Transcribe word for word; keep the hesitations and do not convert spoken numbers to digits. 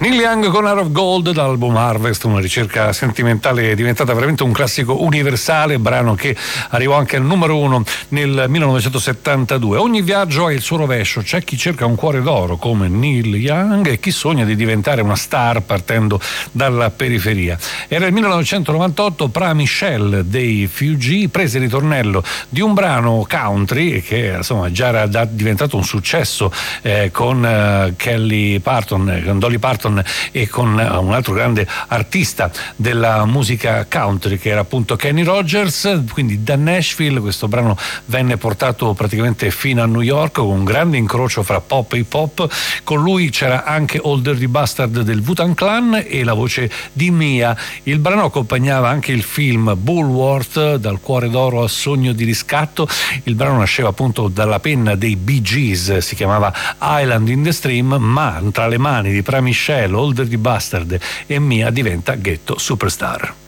Neil Young con Heart of Gold dall'album Harvest, una ricerca sentimentale diventata veramente un classico universale, brano che arrivò anche al numero uno nel millenovecentosettantadue. Ogni viaggio ha il suo rovescio, c'è chi cerca un cuore d'oro come Neil Young e chi sogna di diventare una star partendo dalla periferia. Era il millenovecentonovantotto, Pra Michelle dei Fugees prese il ritornello di un brano country che insomma già era diventato un successo eh, con uh, Kelly Parton, con Dolly Parton e con un altro grande artista della musica country che era appunto Kenny Rogers. Quindi da Nashville questo brano venne portato praticamente fino a New York con un grande incrocio fra pop e hip hop. Con lui c'era anche Old Dirty Bastard del Wu-Tang Clan e la voce di Mia. Il brano accompagnava anche il film Bulworth, dal cuore d'oro al sogno di riscatto. Il brano nasceva appunto dalla penna dei Bee Gees, si chiamava Island in the Stream, ma tra le mani di Pra Michelle, Old Dirty Bastard e Mia diventa Ghetto Superstar.